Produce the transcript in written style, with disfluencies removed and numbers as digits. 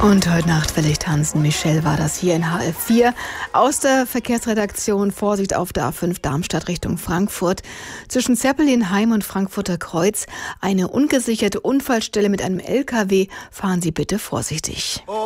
Und heute Nacht vielleicht Hansen Michel war das hier in HF4 aus der Verkehrsredaktion. Vorsicht auf der A5 Darmstadt Richtung Frankfurt. Zwischen Zeppelinheim und Frankfurter Kreuz eine ungesicherte Unfallstelle mit einem LKW. Fahren Sie bitte vorsichtig.